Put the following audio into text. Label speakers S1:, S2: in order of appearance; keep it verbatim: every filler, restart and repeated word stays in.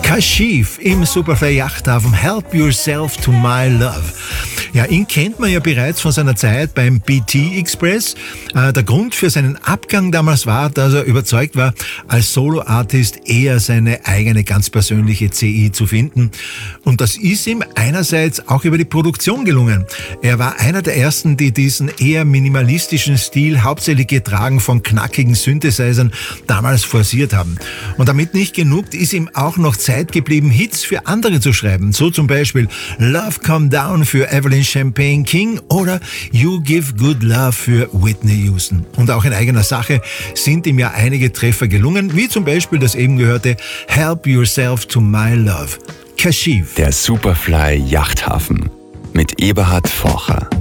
S1: Kashif im Superfly Yachthafen, Help Yourself to My Love. Ja, ihn kennt man ja bereits von seiner Zeit beim B T Express. Äh, der Grund für seinen Abgang damals war, dass er überzeugt war, als Solo-Artist eher seine eigene ganz persönliche C I zu finden. Und das ist ihm einerseits auch über die Produktion gelungen. Er war einer der ersten, die diesen eher minimalistischen Stil, hauptsächlich getragen von knackigen Synthesizern, damals forciert haben. Und damit nicht genug, ist ihm auch noch Zeit geblieben, Hits für andere zu schreiben. So zum Beispiel Love Come Down für Evelyn Champagne King oder You Give Good Love für Whitney Houston. Und auch in eigener Sache sind ihm ja einige Treffer gelungen, wie zum Beispiel das eben gehörte Help Yourself to My Love. Kashif.
S2: Der Superfly Yachthafen mit Eberhard Forcher.